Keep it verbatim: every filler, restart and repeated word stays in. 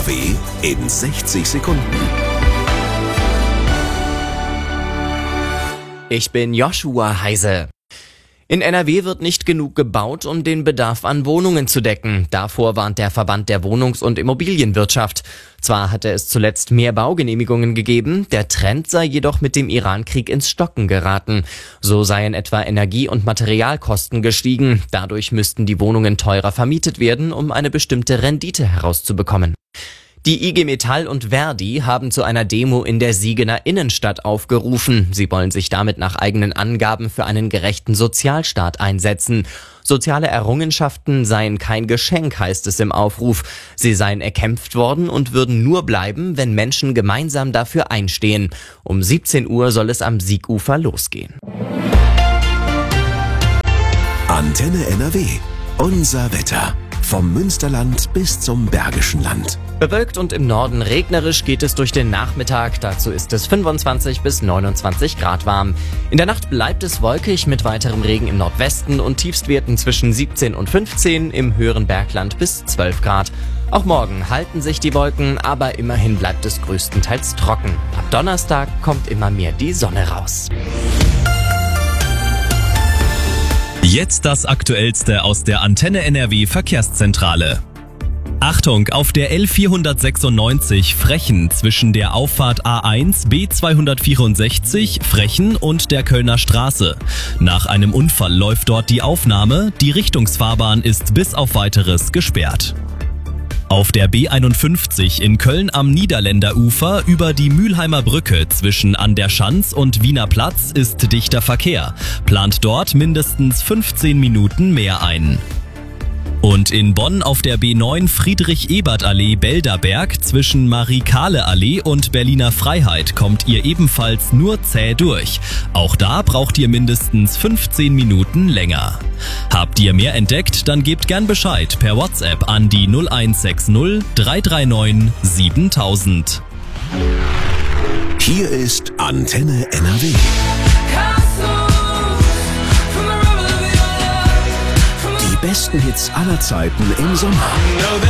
W in sechzig Sekunden. Ich bin Joshua Heise. In N R W wird nicht genug gebaut, um den Bedarf an Wohnungen zu decken. Davor warnt der Verband der Wohnungs- und Immobilienwirtschaft. Zwar hatte es zuletzt mehr Baugenehmigungen gegeben, der Trend sei jedoch mit dem Iran-Krieg ins Stocken geraten. So seien etwa Energie- und Materialkosten gestiegen. Dadurch müssten die Wohnungen teurer vermietet werden, um eine bestimmte Rendite herauszubekommen. Die I G Metall und Verdi haben zu einer Demo in der Siegener Innenstadt aufgerufen. Sie wollen sich damit nach eigenen Angaben für einen gerechten Sozialstaat einsetzen. Soziale Errungenschaften seien kein Geschenk, heißt es im Aufruf. Sie seien erkämpft worden und würden nur bleiben, wenn Menschen gemeinsam dafür einstehen. Um siebzehn Uhr soll es am Siegufer losgehen. Antenne N R W. Unser Wetter. Vom Münsterland bis zum Bergischen Land. Bewölkt und im Norden regnerisch geht es durch den Nachmittag. Dazu ist es fünfundzwanzig bis neunundzwanzig Grad warm. In der Nacht bleibt es wolkig mit weiterem Regen im Nordwesten und Tiefstwerten zwischen siebzehn und fünfzehn, im höheren Bergland bis zwölf Grad. Auch morgen halten sich die Wolken, aber immerhin bleibt es größtenteils trocken. Ab Donnerstag kommt immer mehr die Sonne raus. Jetzt das Aktuellste aus der Antenne N R W Verkehrszentrale. Achtung, auf der L vierhundertsechsundneunzig Frechen zwischen der Auffahrt A eins B zweihundertvierundsechzig Frechen und der Kölner Straße. Nach einem Unfall läuft dort die Aufnahme, die Richtungsfahrbahn ist bis auf Weiteres gesperrt. Auf der B einundfünfzig in Köln am Niederländerufer über die Mülheimer Brücke zwischen An der Schanz und Wiener Platz ist dichter Verkehr. Plant dort mindestens fünfzehn Minuten mehr ein. Und in Bonn auf der B neun Friedrich-Ebert-Allee Belderberg zwischen Marie-Kahle-Allee und Berliner Freiheit kommt ihr ebenfalls nur zäh durch. Auch da braucht ihr mindestens fünfzehn Minuten länger. Habt ihr mehr entdeckt, dann gebt gern Bescheid per WhatsApp an die null eins sechs null drei drei neun siebentausend. Hier ist Antenne N R W. Die besten Hits aller Zeiten im Sommer.